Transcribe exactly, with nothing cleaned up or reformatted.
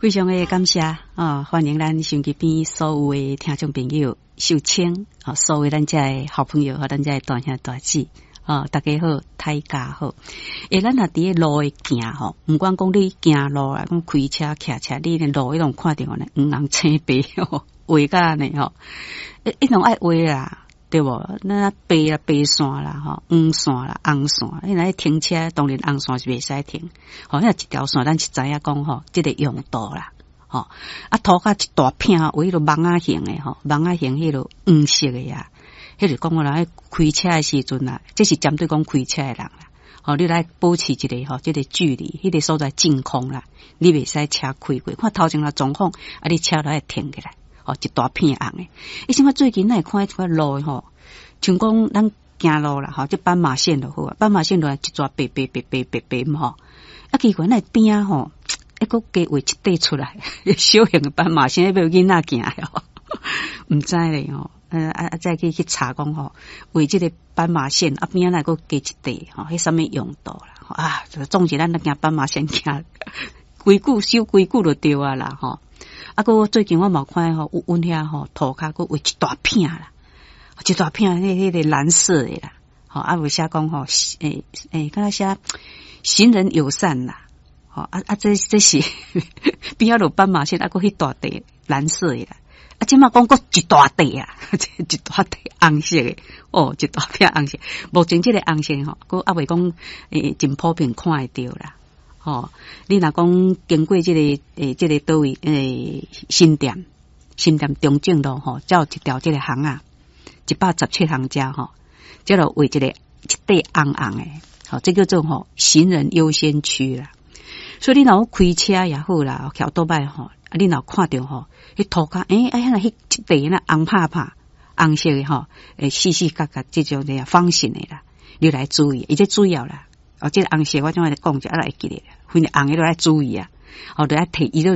非常的感谢啊、哦！欢迎咱手机边所有的听众朋友收听啊、哦，所有咱这的好朋友和咱这的大兄大姊啊，大家好，大家好。诶，咱若伫个路诶行吼，毋管讲你行路啊，讲开车、骑车，你连路迄种看到呢，黄红青白吼，画甲安尼吼，一一种爱画啦。对无？那白啦、白线啦、吼黄线啦、红线，你若停车，当然红线是袂使停。吼，迄一条线，咱是知影讲吼，即、這個用道啦。吼，啊，涂骹一大片，有迄个网仔形诶，吼，网仔形迄个黄色诶呀，迄个讲我来开车诶時陣啦，這是針對講開車誒人啦。吼，你來保持一個吼，即、這個距離，迄、那個所在淨空啦，你袂使車開過。看頭前啦狀況，啊，你車來停起來。哦，一大片紅誒，以前我最近咱會看一塊路吼，像講咱行路啦，吼，即斑馬線就好啊，斑馬線就係一撮白白白白白白嘛吼，啊，奇怪咱邊啊吼，一個加畫一塊出來，小型嘅斑馬線，要囡仔行誒吼，唔知咧吼，呃啊啊再去去查講吼，畫即個斑馬線啊邊啊來個加一塊吼，迄啥物用途啦，啊，總之咱咧行斑馬線行，規矩守規矩就對啊啦吼。啊，個最近我冇看吼，有阮遐吼塗骹個畫一大片啦，一大片迄迄個藍色的啦，吼啊有寫講吼，誒誒，敢若寫行人友善啦，吼啊啊這這是邊仔路斑馬線啊，個迄大地藍色的啦，啊，即馬講個一大地啊，一大地紅色的，哦，一大片紅色，目前這個紅色吼，個啊未講誒真普遍看會到啦。哦，你若講經過這個誒、欸，這個倒位誒新店，新店中正路吼，才有一條這個巷啊，一百十七巷家吼，這個為這個一塊紅紅誒，好，這叫做吼行人優先區啦。所以你若開車也好啦，橋倒擺吼，啊，你若看到吼，迄塗骹誒，哎呀，迄一塊那紅拍拍紅色誒吼，誒，細細角角這種的方形誒啦，你來注意，伊這主要啦。哦，這個紅色我怎會講者，啊來記咧，反正紅的都來注意啊，哦，都來提伊都。